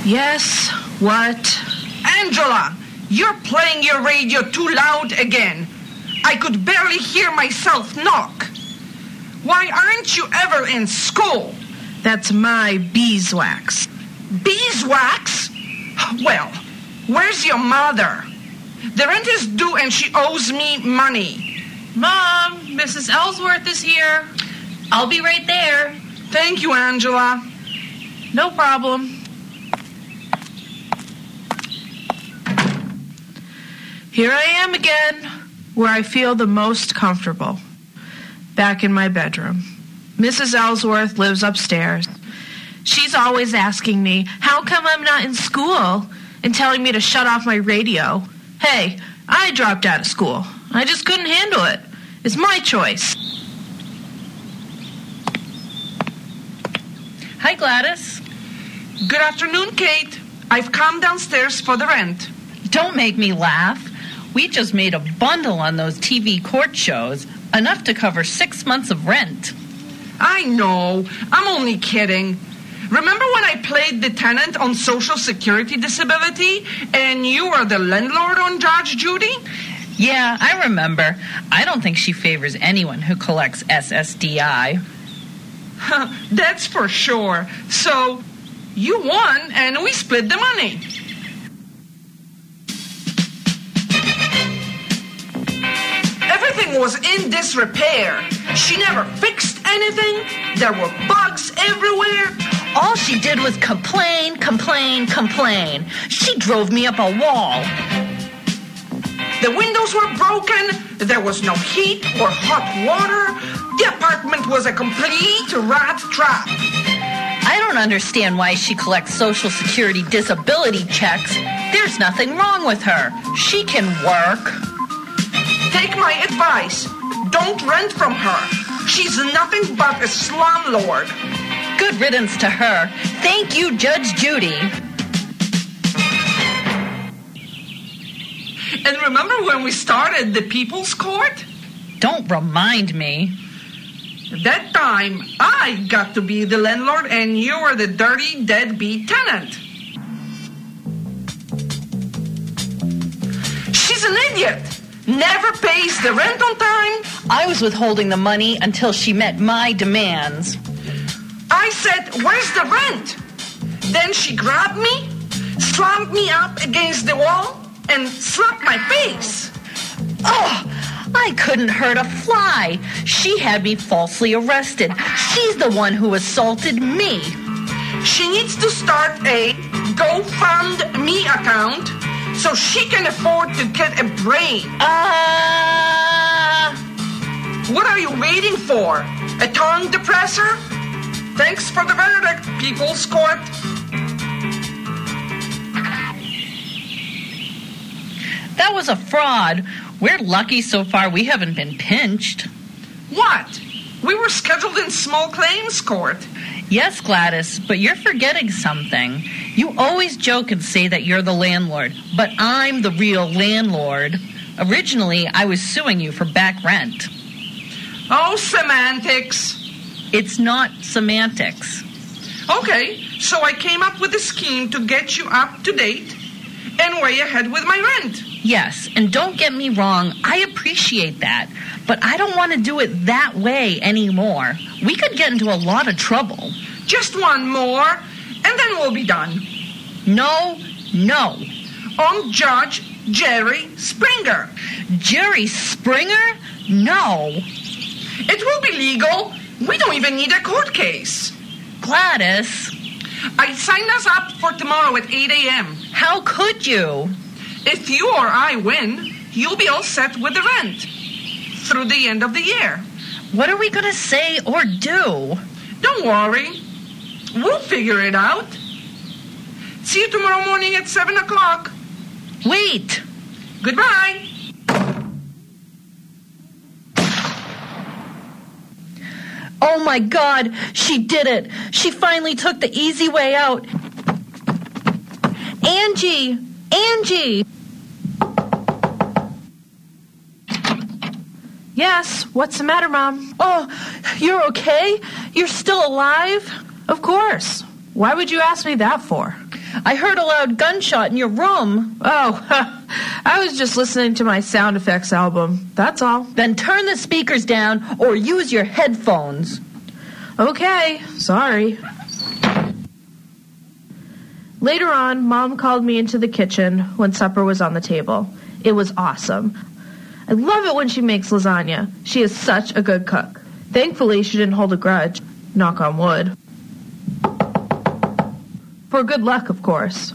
Yes, what? Angela, you're playing your radio too loud again. I could barely hear myself knock. Why aren't you ever in school? That's my beeswax. Beeswax? Well, where's your mother? The rent is due and she owes me money. Mom, Mrs. Ellsworth is here. I'll be right there. Thank you, Angela. No problem. Here I am again, where I feel the most comfortable. Back in my bedroom. Mrs. Ellsworth lives upstairs. She's always asking me, how come I'm not in school? And telling me to shut off my radio. Hey, I dropped out of school. I just couldn't handle it. It's my choice. Hi, Gladys. Good afternoon, Kate. I've come downstairs for the rent. Don't make me laugh. We just made a bundle on those TV court shows, enough to cover 6 months of rent. I know. I'm only kidding. Remember when I played the tenant on Social Security disability and you were the landlord on Judge Judy? Yeah, I remember. I don't think she favors anyone who collects SSDI. That's for sure. So, you won and we split the money. Everything was in disrepair. She never fixed anything. There were bugs everywhere. All she did was complain. She drove me up a wall. The windows were broken. There was no heat or hot water. The apartment was a complete rat trap. I don't understand why she collects Social Security disability checks. There's nothing wrong with her. She can work. Take my advice. Don't rent from her. She's nothing but a slumlord. Good riddance to her. Thank you, Judge Judy. And remember when we started the People's Court? Don't remind me. That time, I got to be the landlord and you were the dirty, deadbeat tenant. She's an idiot. Never pays the rent on time. I was withholding the money until she met my demands. I said, where's the rent? Then she grabbed me, slammed me up against the wall, and slapped my face. Oh, I couldn't hurt a fly. She had me falsely arrested. She's the one who assaulted me. She needs to start a GoFundMe account so she can afford to get a brain. What are you waiting for? A tongue depressor? Thanks for the verdict, People's Court. That was a fraud. We're lucky so far we haven't been pinched. What? We were scheduled in small claims court. Yes, Gladys, but you're forgetting something. You always joke and say that you're the landlord, but I'm the real landlord. Originally, I was suing you for back rent. Oh, semantics. It's not semantics. Okay, so I came up with a scheme to get you up to date and way ahead with my rent. Yes, and don't get me wrong, I appreciate that, but I don't want to do it that way anymore. We could get into a lot of trouble. Just one more, and then we'll be done. No. On Judge Jerry Springer. Jerry Springer? No. It will be legal. We don't even need a court case. Gladys. I signed us up for tomorrow at 8 a.m. How could you? If you or I win, you'll be all set with the rent through the end of the year. What are we going to say or do? Don't worry. We'll figure it out. See you tomorrow morning at 7 o'clock. Wait. Goodbye. Oh, my God. She did it. She finally took the easy way out. Angie! Yes, what's the matter, Mom? Oh, you're okay? You're still alive? Of course. Why would you ask me that for? I heard a loud gunshot in your room. Oh, I was just listening to my sound effects album. That's all. Then turn the speakers down or use your headphones. Okay, sorry. Later on, Mom called me into the kitchen when supper was on the table. It was awesome. I love it when she makes lasagna. She is such a good cook. Thankfully, she didn't hold a grudge. Knock on wood. For good luck, of course.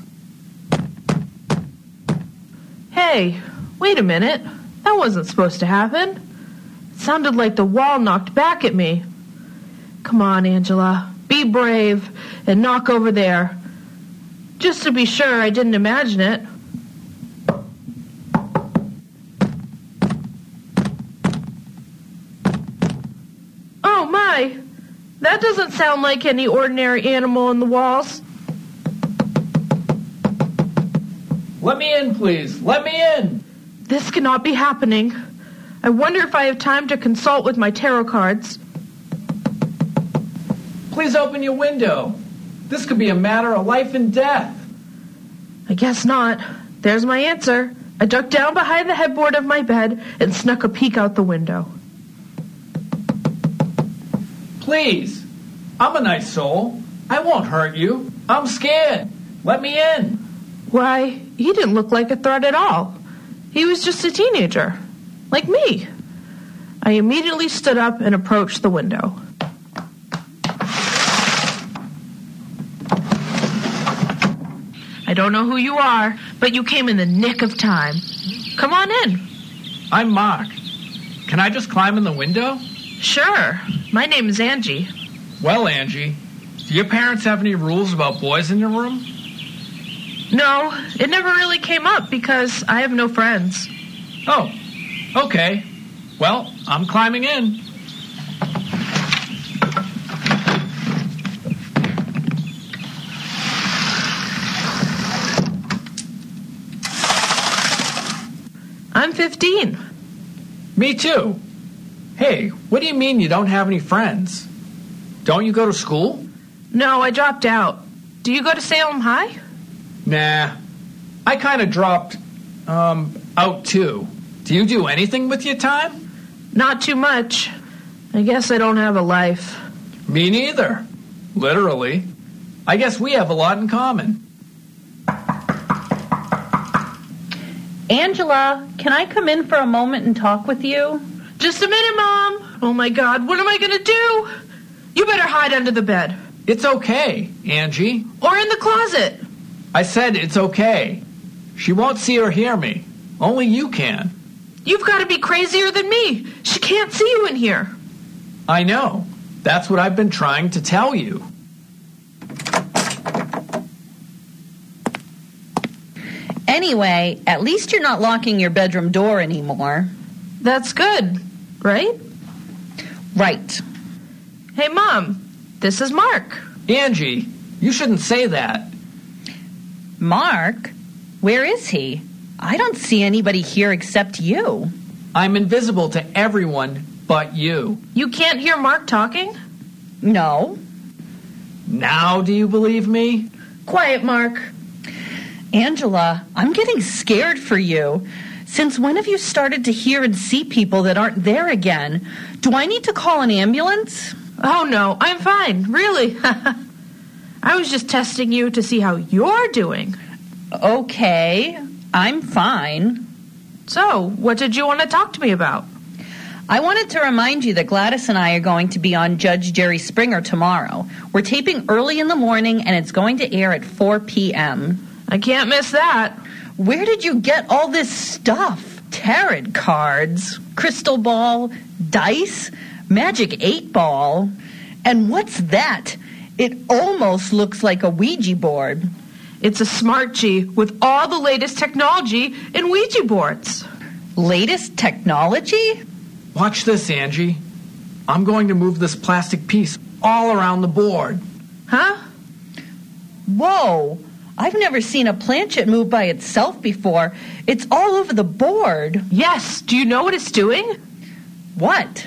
Hey, wait a minute. That wasn't supposed to happen. It sounded like the wall knocked back at me. Come on, Angela. Be brave and knock over there. Just to be sure I didn't imagine it. Oh my! That doesn't sound like any ordinary animal in the walls. Let me in, please. Let me in. This cannot be happening. I wonder if I have time to consult with my tarot cards. Please open your window. This could be a matter of life and death. I guess not. There's my answer. I ducked down behind the headboard of my bed and snuck a peek out the window. Please. I'm a nice soul. I won't hurt you. I'm scared. Let me in. Why, he didn't look like a threat at all. He was just a teenager, like me. I immediately stood up and approached the window. I don't know who you are, but you came in the nick of time. Come on in. I'm Mark. Can I just climb in the window? Sure. My name is Angie. Well, Angie, do your parents have any rules about boys in your room? No, it never really came up because I have no friends. Oh, okay. Well, I'm climbing in. I'm 15. Me too. Hey, what do you mean you don't have any friends? Don't you go to school? No, I dropped out. Do you go to Salem High? Nah. I kind of dropped, out too. Do you do anything with your time? Not too much. I guess I don't have a life. Me neither. Literally. I guess we have a lot in common. Angela, can I come in for a moment and talk with you? Just a minute, Mom. Oh my God, what am I gonna do? You better hide under the bed. It's okay, Angie. Or in the closet. I said it's okay. She won't see or hear me. Only you can. You've got to be crazier than me. She can't see you in here. I know. That's what I've been trying to tell you. Anyway, at least you're not locking your bedroom door anymore. That's good, right? Right. Hey, Mom, this is Mark. Angie, you shouldn't say that. Mark? Where is he? I don't see anybody here except you. I'm invisible to everyone but you. You can't hear Mark talking? No. Now do you believe me? Quiet, Mark. Angela, I'm getting scared for you. Since when have you started to hear and see people that aren't there again? Do I need to call an ambulance? Oh, no, I'm fine, really. I was just testing you to see how you're doing. Okay, I'm fine. So, what did you want to talk to me about? I wanted to remind you that Gladys and I are going to be on Judge Jerry Springer tomorrow. We're taping early in the morning, and it's going to air at 4 p.m. I can't miss that. Where did you get all this stuff? Tarot cards, crystal ball, dice, magic 8-ball. And what's that? It almost looks like a Ouija board. It's a smart G with all the latest technology in Ouija boards. Latest technology? Watch this, Angie. I'm going to move this plastic piece all around the board. Huh? Whoa! I've never seen a planchette move by itself before. It's all over the board. Yes. Do you know what it's doing? What?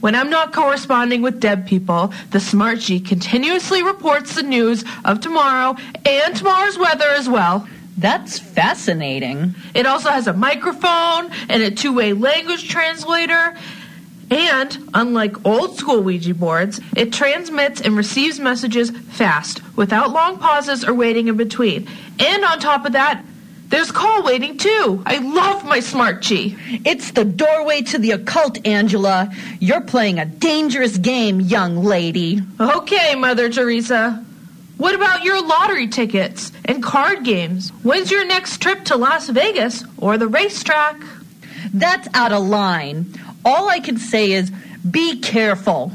When I'm not corresponding with dead people, the Smart G continuously reports the news of tomorrow and tomorrow's weather as well. That's fascinating. It also has a microphone and a two-way language translator. And, unlike old-school Ouija boards, it transmits and receives messages fast, without long pauses or waiting in between. And on top of that, there's call waiting, too. I love my Smart G. It's the doorway to the occult, Angela. You're playing a dangerous game, young lady. Okay, Mother Teresa. What about your lottery tickets and card games? When's your next trip to Las Vegas or the racetrack? That's out of line. All I can say is, be careful.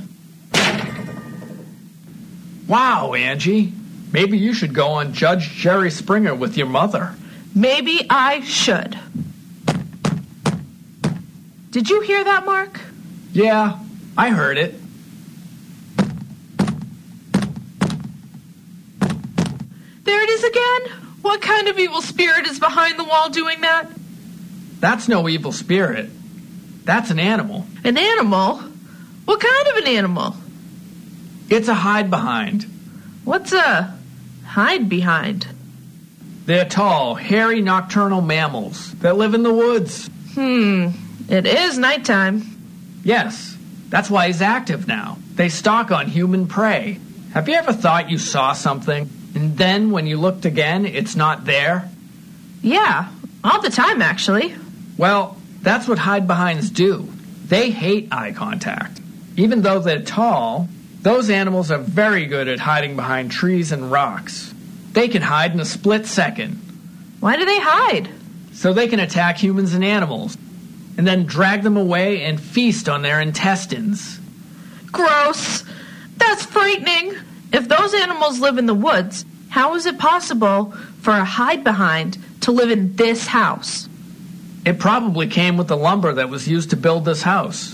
Wow, Angie. Maybe you should go on Judge Jerry Springer with your mother. Maybe I should. Did you hear that, Mark? Yeah, I heard it. There it is again. What kind of evil spirit is behind the wall doing that? That's no evil spirit. That's an animal. An animal? What kind of an animal? It's a hide-behind. What's a hide behind? They're tall, hairy nocturnal mammals that live in the woods. It is nighttime. Yes, that's why he's active now. They stalk on human prey. Have you ever thought you saw something, and then when you looked again, it's not there? Yeah, all the time, actually. Well, that's what hide-behinds do. They hate eye contact. Even though they're tall, those animals are very good at hiding behind trees and rocks. They can hide in a split second. Why do they hide? So they can attack humans and animals, and then drag them away and feast on their intestines. Gross. That's frightening. If those animals live in the woods, how is it possible for a hide-behind to live in this house? It probably came with the lumber that was used to build this house.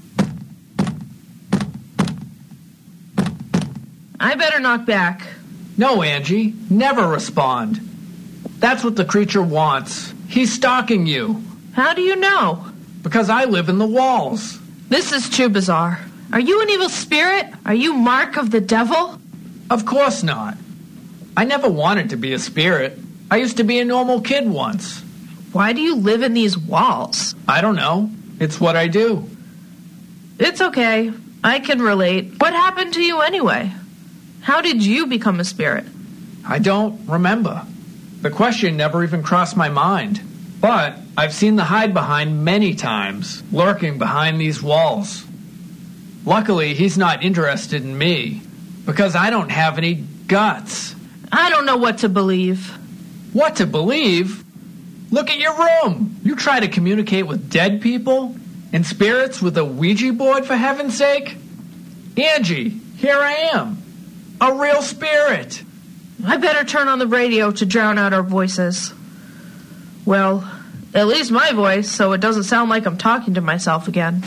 I better knock back. No, Angie, never respond. That's what the creature wants. He's stalking you. How do you know? Because I live in the walls. This is too bizarre. Are you an evil spirit? Are you Mark of the devil? Of course not. I never wanted to be a spirit. I used to be a normal kid once. Why do you live in these walls? I don't know. It's what I do. It's okay. I can relate. What happened to you anyway? How did you become a spirit? I don't remember. The question never even crossed my mind. But I've seen the hide-behind many times, lurking behind these walls. Luckily, he's not interested in me, because I don't have any guts. I don't know what to believe. What to believe? Look at your room. You try to communicate with dead people and spirits with a Ouija board, for heaven's sake? Angie, here I am. A real spirit. I better turn on the radio to drown out our voices. Well, at least my voice, so it doesn't sound like I'm talking to myself again.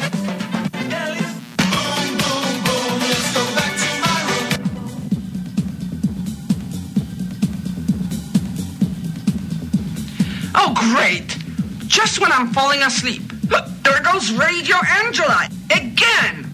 Oh, great! Just when I'm falling asleep. There goes Radio Angela again!